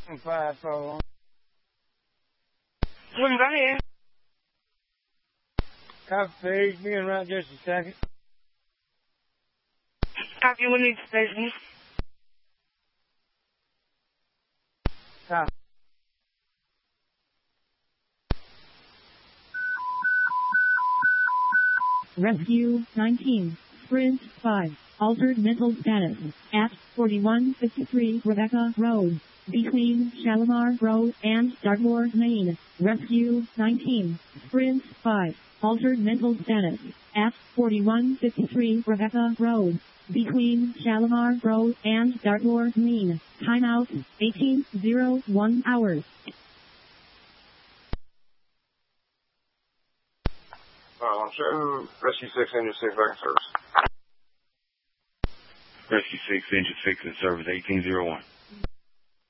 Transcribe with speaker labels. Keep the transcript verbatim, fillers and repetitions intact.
Speaker 1: Five, four.
Speaker 2: Swing right here.
Speaker 1: Copy, page. Being right just a second.
Speaker 2: Copy, we need station.
Speaker 1: Copy.
Speaker 3: Rescue nineteen, Sprint five, altered mental status, at forty-one fifty-three Rebecca Road, between Shalimar Road and Dartmoor, Maine. Rescue nineteen, Sprint five, altered mental status, at forty-one fifty-three Rebecca Road, between Shalimar Road and Dartmoor, Maine. Timeout, eighteen oh one hours.
Speaker 4: Uh, show Rescue six, Engine six, back in service.
Speaker 5: Rescue six, Engine six in service, eighteen oh one.